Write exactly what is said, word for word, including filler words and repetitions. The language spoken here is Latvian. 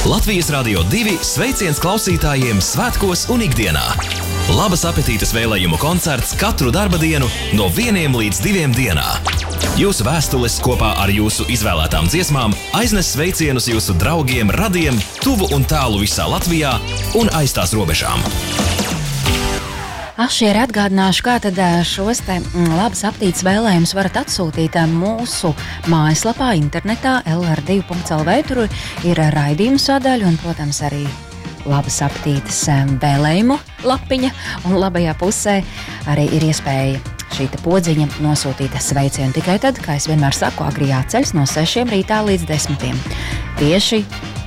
Latvijas Radio divi sveiciens klausītājiem svētkos un ikdienā. Labas apetītes vēlējumu koncerts katru darba dienu no vieniem līdz diviem dienā. Jūsu vēstules kopā ar jūsu izvēlētām dziesmām aiznes sveicienus jūsu draugiem, radiem, tuvu un tālu visā Latvijā un aiz tās robežām. Ašieri atgādināšu, kā tad šos te labas aptītes vēlējumus varat atsūtīt mūsu mājaslapā, internetā, el er divi punkts el vē. Tur ir raidījumu sadaļa un, protams, arī labas aptītes vēlējumu lapiņa. Un labajā pusē arī ir iespēja šī te podziņa nosūtīt sveicienu tikai tad, kā es vienmēr saku, agri jāceļas no sešiem rītā līdz desmitiem. Tieši